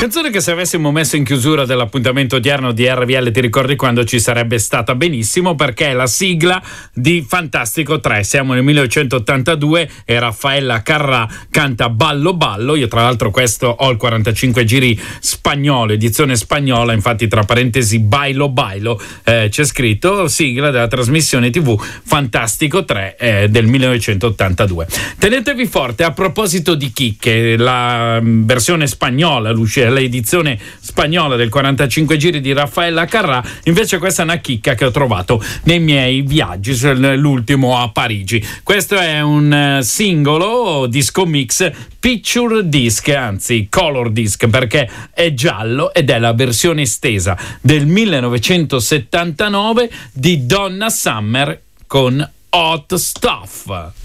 Canzone che se avessimo messo in chiusura dell'appuntamento odierno di RVL Ti ricordi quando ci sarebbe stata benissimo, perché è la sigla di Fantastico 3. Siamo nel 1982 e Raffaella Carrà canta Ballo Ballo. Io tra l'altro questo ho il 45 giri spagnolo, edizione spagnola, infatti tra parentesi Bailo Bailo c'è scritto, sigla della trasmissione TV Fantastico 3 del 1982. Tenetevi forte, a proposito di chicche, la versione spagnola, l'edizione spagnola del 45 giri di Raffaella Carrà, invece questa è una chicca che ho trovato nei miei viaggi, l'ultimo a Parigi. Questo è un singolo disco mix picture disc, anzi color disc, perché è giallo ed è la versione estesa del 1979 di Donna Summer con Hot Stuff.